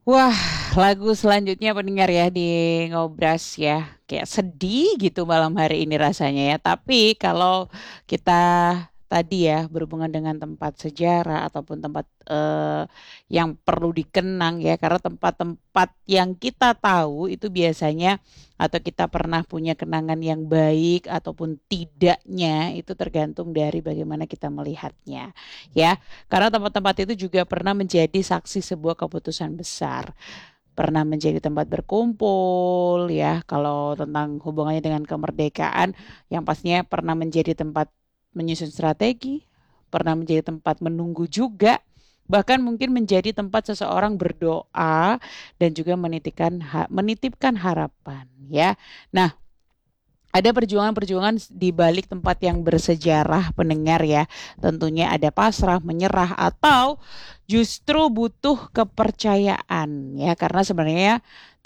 Wah, lagu selanjutnya pendengar ya di Ngobras ya. Kayak sedih gitu malam hari ini rasanya ya. Tapi kalau kita tadi ya berhubungan dengan tempat sejarah ataupun tempat yang perlu dikenang ya. Karena tempat-tempat yang kita tahu itu biasanya atau kita pernah punya kenangan yang baik ataupun tidaknya itu tergantung dari bagaimana kita melihatnya ya. Karena tempat-tempat itu juga pernah menjadi saksi sebuah keputusan besar, pernah menjadi tempat berkumpul ya. Kalau tentang hubungannya dengan kemerdekaan, yang pastinya pernah menjadi tempat menyusun strategi, pernah menjadi tempat menunggu juga, bahkan mungkin menjadi tempat seseorang berdoa dan juga menitipkan harapan ya. Nah, ada perjuangan-perjuangan di balik tempat yang bersejarah pendengar ya. Tentunya ada pasrah, menyerah atau justru butuh kepercayaan ya, karena sebenarnya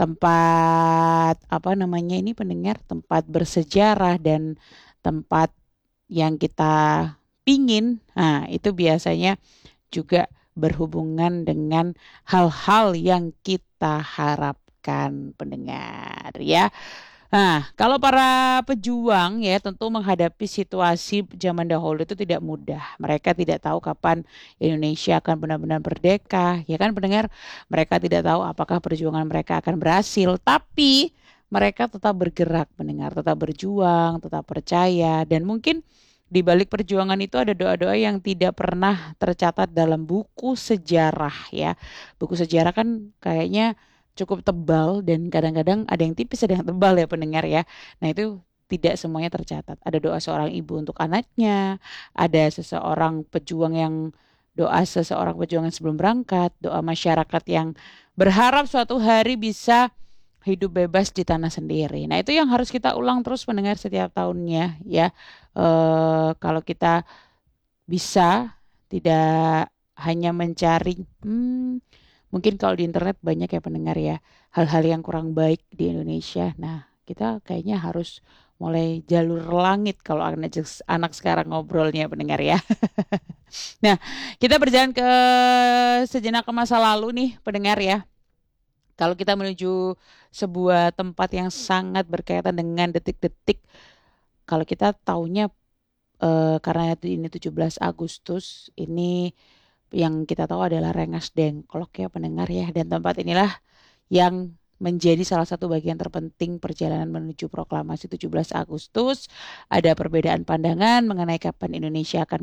tempat apa namanya ini pendengar, tempat bersejarah dan tempat yang kita pingin, nah itu biasanya juga berhubungan dengan hal-hal yang kita harapkan pendengar ya. Nah, kalau para pejuang ya tentu menghadapi situasi zaman dahulu itu tidak mudah. Mereka tidak tahu kapan Indonesia akan benar-benar merdeka, ya kan pendengar? Mereka tidak tahu apakah perjuangan mereka akan berhasil, tapi mereka tetap bergerak pendengar, tetap berjuang, tetap percaya dan mungkin di balik perjuangan itu ada doa-doa yang tidak pernah tercatat dalam buku sejarah ya. Buku sejarah kan kayaknya cukup tebal dan kadang-kadang ada yang tipis ada yang tebal ya pendengar ya. Nah itu tidak semuanya tercatat. Ada doa seorang ibu untuk anaknya, ada seseorang pejuang yang doa seseorang pejuang yang sebelum berangkat, doa masyarakat yang berharap suatu hari bisa hidup bebas di tanah sendiri. Nah itu yang harus kita ulang terus pendengar setiap tahunnya ya. Kalau kita bisa tidak hanya mencari mungkin kalau di internet banyak ya pendengar ya hal-hal yang kurang baik di Indonesia. Nah, kita kayaknya harus mulai jalur langit kalau anak sekarang ngobrolnya pendengar ya. Nah, kita berjalan ke sejenak ke masa lalu nih pendengar ya. Kalau kita menuju sebuah tempat yang sangat berkaitan dengan detik-detik, kalau kita taunya karena ini 17 Agustus, ini yang kita tahu adalah Rengas Dengklok ya pendengar ya. Dan tempat inilah yang menjadi salah satu bagian terpenting perjalanan menuju proklamasi 17 Agustus. Ada perbedaan pandangan mengenai kapan Indonesia akan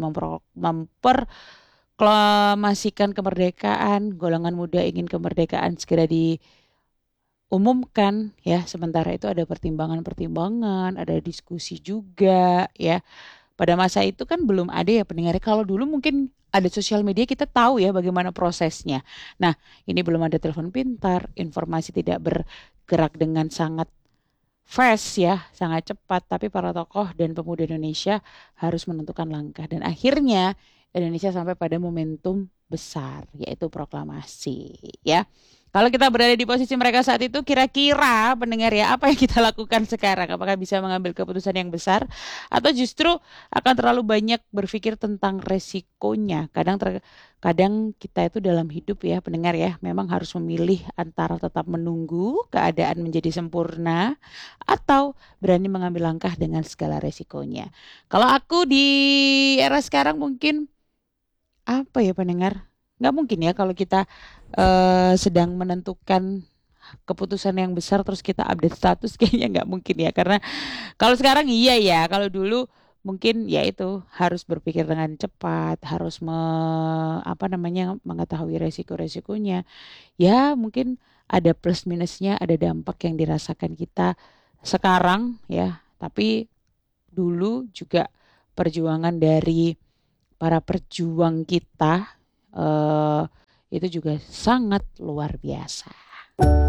memproklamasikan kemerdekaan. Golongan muda ingin kemerdekaan segera diumumkan ya. Sementara itu ada pertimbangan-pertimbangan, ada diskusi juga ya. Pada masa itu kan belum ada ya pendengarnya. Kalau dulu mungkin ada sosial media kita tahu ya bagaimana prosesnya. Nah, ini belum ada telepon pintar, informasi tidak bergerak dengan sangat fast ya, sangat cepat. Tapi para tokoh dan pemuda Indonesia harus menentukan langkah. Dan akhirnya Indonesia sampai pada momentum besar, yaitu proklamasi ya. Kalau kita berada di posisi mereka saat itu, kira-kira pendengar ya, apa yang kita lakukan sekarang? Apakah bisa mengambil keputusan yang besar atau justru akan terlalu banyak berpikir tentang resikonya? Kadang kita itu dalam hidup ya, pendengar ya, memang harus memilih antara tetap menunggu keadaan menjadi sempurna atau berani mengambil langkah dengan segala resikonya. Kalau aku di era sekarang mungkin apa ya pendengar? Nggak mungkin ya kalau kita sedang menentukan keputusan yang besar terus kita update status kayaknya nggak mungkin ya karena kalau sekarang iya ya kalau dulu mungkin ya itu harus berpikir dengan cepat harus apa namanya mengetahui resiko-resikonya ya mungkin ada plus minusnya ada dampak yang dirasakan kita sekarang ya tapi dulu juga perjuangan dari para perjuang kita eh, itu juga sangat luar biasa.